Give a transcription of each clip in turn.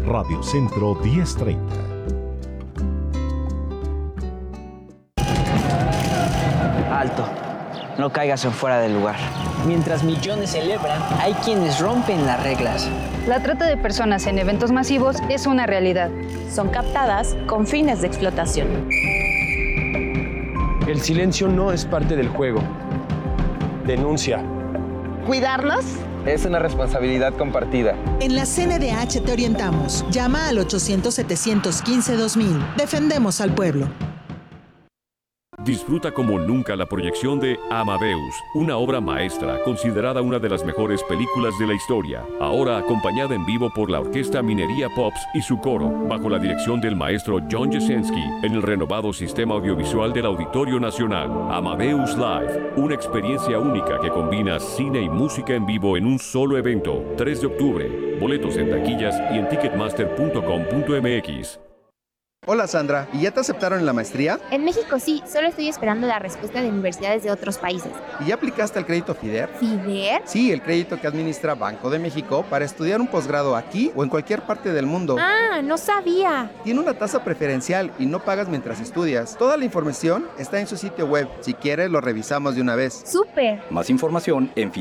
Radio Centro 1030. Alto, no caigas en fuera del lugar. Mientras millones celebran, hay quienes rompen las reglas. La trata de personas en eventos masivos es una realidad. Son captadas con fines de explotación. El silencio no es parte del juego. Denuncia. ¿Cuidarnos? Es una responsabilidad compartida. En la CNDH te orientamos. Llama al 800-715-2000. Defendemos al pueblo. Disfruta como nunca la proyección de Amadeus, una obra maestra considerada una de las mejores películas de la historia, ahora acompañada en vivo por la Orquesta Minería Pops y su coro, bajo la dirección del maestro John Jasenski, en el renovado sistema audiovisual del Auditorio Nacional. Amadeus Live, una experiencia única que combina cine y música en vivo en un solo evento. 3 de octubre, boletos en taquillas y en ticketmaster.com.mx. Hola Sandra, ¿y ya te aceptaron en la maestría? En México sí, solo estoy esperando la respuesta de universidades de otros países. ¿Y ya aplicaste al crédito FIDER? ¿FIDER? Sí, el crédito que administra Banco de México para estudiar un posgrado aquí o en cualquier parte del mundo. Ah, no sabía. Tiene una tasa preferencial y no pagas mientras estudias. Toda la información está en su sitio web. Si quieres, lo revisamos de una vez. ¡Súper! Más información en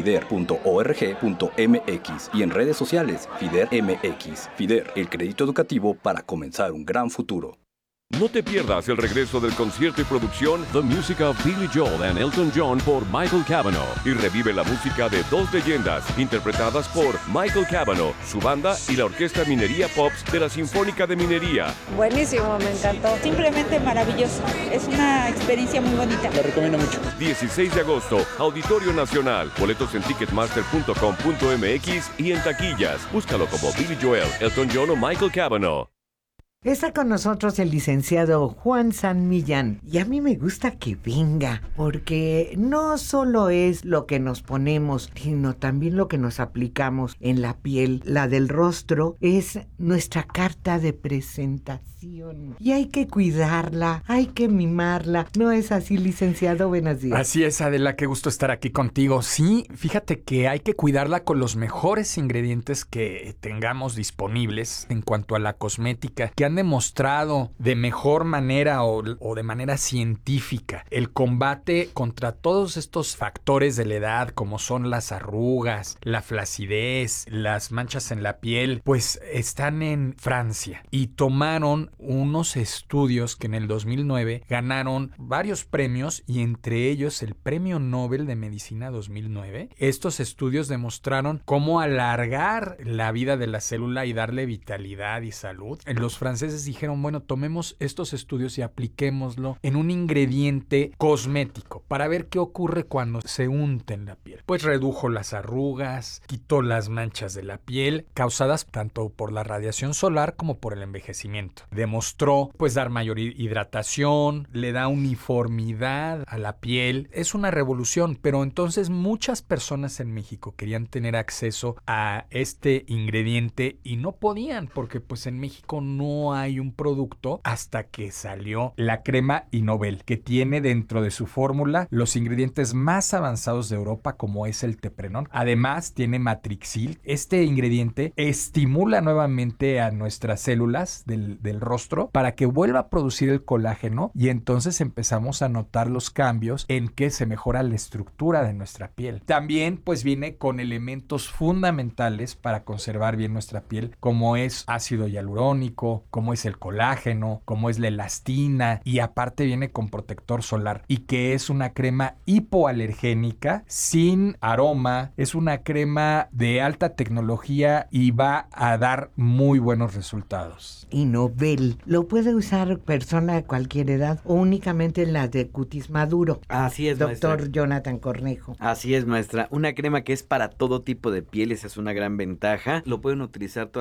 fider.org.mx y en redes sociales FIDER MX. FIDER, el crédito educativo para comenzar un gran futuro. No te pierdas el regreso del concierto y producción The Music of Billy Joel and Elton John por Michael Cavanaugh y revive la música de dos leyendas interpretadas por Michael Cavanaugh, su banda y la Orquesta Minería Pops de la Sinfónica de Minería. Buenísimo, me encantó. Simplemente maravilloso. Es una experiencia muy bonita. Lo recomiendo mucho. 16 de agosto, Auditorio Nacional. Boletos en ticketmaster.com.mx y en taquillas. Búscalo como Billy Joel, Elton John o Michael Cavanaugh. Está con nosotros el licenciado Juan San Millán y a mí me gusta que venga porque no solo es lo que nos ponemos, sino también lo que nos aplicamos en la piel. La del rostro es nuestra carta de presentación y hay que cuidarla, hay que mimarla. ¿No es así, licenciado? Buenos días. Así es, Adela, qué gusto estar aquí contigo. Sí, fíjate que hay que cuidarla con los mejores ingredientes que tengamos disponibles en cuanto a la cosmética, que han demostrado de mejor manera o de manera científica el combate contra todos estos factores de la edad, como son las arrugas, la flacidez, las manchas en la piel, pues están en Francia y tomaron unos estudios que en el 2009 ganaron varios premios y entre ellos el Premio Nobel de Medicina 2009. Estos estudios demostraron cómo alargar la vida de la célula y darle vitalidad y salud. Los franceses dijeron, bueno, tomemos estos estudios y apliquémoslo en un ingrediente cosmético para ver qué ocurre cuando se unta en la piel. Pues redujo las arrugas, quitó las manchas de la piel causadas tanto por la radiación solar como por el envejecimiento. Demostró pues dar mayor hidratación, le da uniformidad a la piel. Es una revolución, pero entonces muchas personas en México querían tener acceso a este ingrediente y no podían porque pues en México no hay un producto hasta que salió la crema Innovel, que tiene dentro de su fórmula los ingredientes más avanzados de Europa, como es el teprenol. Además, tiene matrixil. Este ingrediente estimula nuevamente a nuestras células del rostro para que vuelva a producir el colágeno y entonces empezamos a notar los cambios en que se mejora la estructura de nuestra piel. También, pues, viene con elementos fundamentales para conservar bien nuestra piel, como es ácido hialurónico, como es el colágeno, como es la elastina y aparte viene con protector solar y que es una crema hipoalergénica sin aroma, es una crema de alta tecnología y va a dar muy buenos resultados. Innovel, ¿lo puede usar persona de cualquier edad o únicamente en las de cutis maduro? Así es, doctor maestra. Jonathan Cornejo. Así es, maestra. Una crema que es para todo tipo de pieles, es una gran ventaja. Lo pueden utilizar